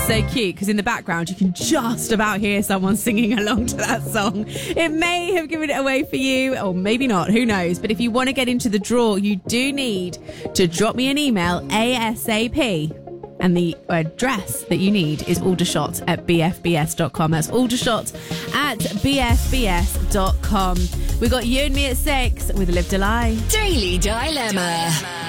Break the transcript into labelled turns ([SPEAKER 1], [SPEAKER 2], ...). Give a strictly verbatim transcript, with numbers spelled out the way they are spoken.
[SPEAKER 1] so cute because in the background you can just about hear someone singing along to that song. It may have given it away for you, or maybe not, who knows. But if you want to get into the draw, you do need to drop me an email ASAP. And the address that you need is aldershot at b f b s dot com. That's aldershot at b f b s dot com. We got you and me at six with Live to Lie.
[SPEAKER 2] Daily Dilemma.